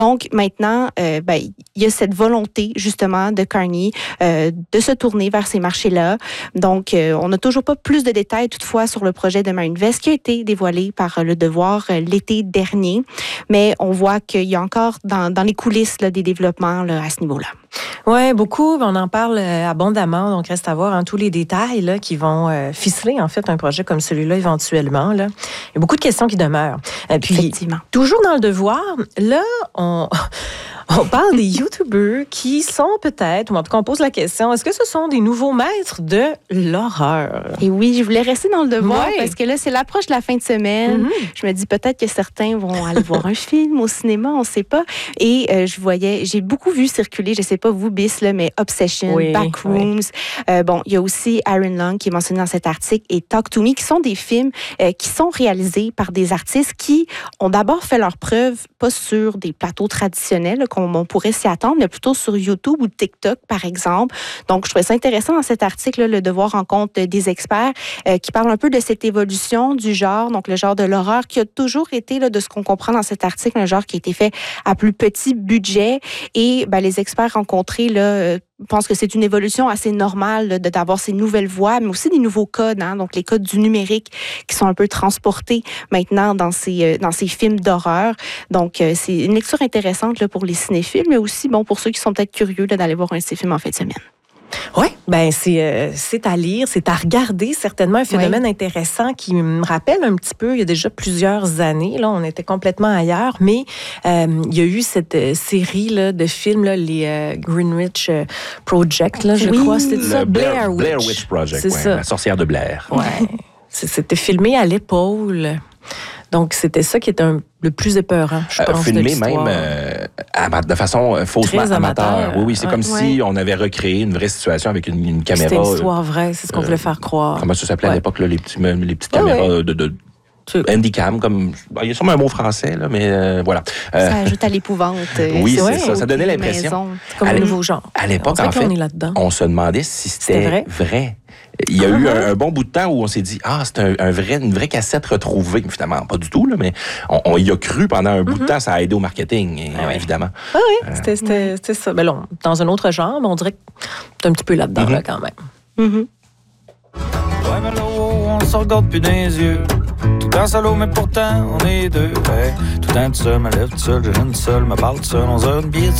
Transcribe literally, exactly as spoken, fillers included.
Donc, maintenant, euh, ben, il y a cette volonté, justement, de Carney euh, de se tourner vers ces marchés-là. Donc, euh, on n'a toujours pas plus de détails, toutefois, sur le projet de Marinvest qui a été dévoilé par Le Devoir euh, l'été dernier. Mais on voit qu'il y a encore dans, dans les coulisses là, des développements là, à ce niveau-là. Oui, beaucoup. On en parle abondamment. Donc, reste à voir hein, tous les détails là, qui vont euh, ficeler, en fait, un projet comme celui-là éventuellement. Là. Il y a beaucoup de questions qui demeurent. Et puis, effectivement. Toujours dans Le Devoir, là, on... On parle des YouTubers qui sont peut-être, ou en tout cas, on pose la question, est-ce que ce sont des nouveaux maîtres de l'horreur? Et oui, je voulais rester dans Le Devoir ouais. parce que là, c'est l'approche de la fin de semaine. Mm-hmm. Je me dis peut-être que certains vont aller voir un film au cinéma, on ne sait pas. Et euh, je voyais, j'ai beaucoup vu circuler, je ne sais pas vous, Bis, là, mais Obsession, oui, Backrooms. Oui. Euh, bon, il y a aussi Aaron Long qui est mentionné dans cet article et Talk to Me, qui sont des films euh, qui sont réalisés par des artistes qui ont d'abord fait leurs preuves, pas sur des plateaux traditionnels, là, qu'on on pourrait s'y attendre, mais plutôt sur YouTube ou TikTok, par exemple. Donc, je trouvais ça intéressant dans cet article, là, Le Devoir rencontre des experts euh, qui parlent un peu de cette évolution du genre, donc le genre de l'horreur qui a toujours été, là, de ce qu'on comprend dans cet article, un genre qui a été fait à plus petit budget. Et ben, les experts rencontrés, là, euh, je pense que c'est une évolution assez normale là, de, d'avoir ces nouvelles voix, mais aussi des nouveaux codes, hein, donc les codes du numérique qui sont un peu transportés maintenant dans ces, euh, dans ces films d'horreur. Donc, euh, c'est une lecture intéressante là, pour les cinéphiles, mais aussi bon, pour ceux qui sont peut-être curieux là, d'aller voir un de ces films en fin de semaine. Oui, ben c'est, euh, c'est à lire, c'est à regarder, certainement un phénomène oui. intéressant qui me rappelle un petit peu, il y a déjà plusieurs années, là, on était complètement ailleurs, mais euh, il y a eu cette euh, série là, de films, là, les euh, Greenwich euh, Project, là, je oui. crois, c'était ça, Blair, Blair Witch. Blair Witch Project, c'est ouais, ça. La sorcière de Blair. Ouais. C'était filmé à l'épaule. Donc, c'était ça qui était un, le plus épeurant, je pense, euh, filmé de l'histoire. même euh, de façon euh, faussement Très amateur. amateur. Oui, oui, c'est ouais. comme ouais. si on avait recréé une vraie situation avec une, une caméra. C'était une histoire vraie, c'est ce qu'on euh, voulait faire croire. Comment ça s'appelait ouais. à l'époque, là, les, petits, les petites oh, caméras ouais. de... de Handycam, comme il y a sûrement un mot français là, mais euh, voilà. Euh, ça ajoute à l'épouvante. Oui, c'est, c'est ça. Ça donnait l'impression. C'est comme un nouveau genre. À l'époque, en fait, on, on se demandait si c'était, c'était vrai. vrai. Il y a ah, eu un, un bon bout de temps où on s'est dit ah c'est un, un vrai, une vraie cassette retrouvée. Finalement, pas du tout là, mais on, on y a cru pendant un bout mm-hmm. de temps. Ça a aidé au marketing, et, ah, ouais. évidemment. Ah oui, euh, c'était, c'était, c'était ça. Ben là, dans un autre genre, mais on dirait que c'est un petit peu là-dedans mm-hmm. là, quand même. Mm-hmm. Ouais, mais là, on se regarde plus dans les yeux. Tout danse à l'eau, mais pourtant, on est deux. Hey, tout le temps, tout seul, me lève tout seul, je viens tout seul, me parle tout seul, on se donne bien tout